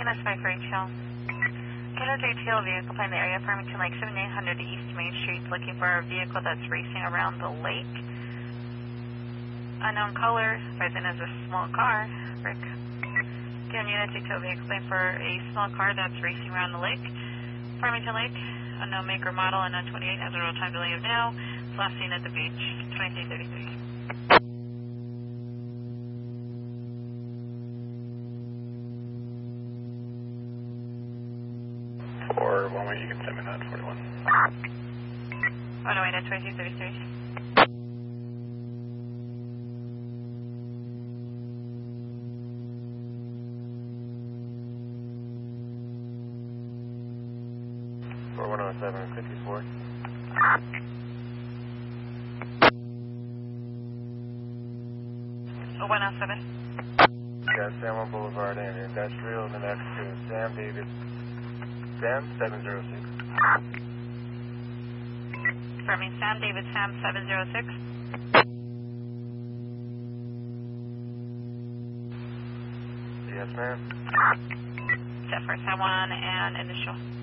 Unit 5 Rachel. Unit 3 vehicle find the area Farmington Lake 7800 East Main Street looking for a vehicle that's racing around the lake. Unknown color, present as a small car. Rick. Again, Unit 2 vehicle looking for a small car that's racing around the lake. Farmington Lake, unknown maker model, unknown 28 has a real time delay of now. Last seen at the beach, 2333. For 1 way, you can send me that 41. Oh no, wait, that's 2333. For 107, 54. 107. Got San Juan Boulevard and Industrial, and then that's to Sam David. Sam 706. Confirming Sam David Sam 706. Yes, ma'am. Set for San Juan and initial.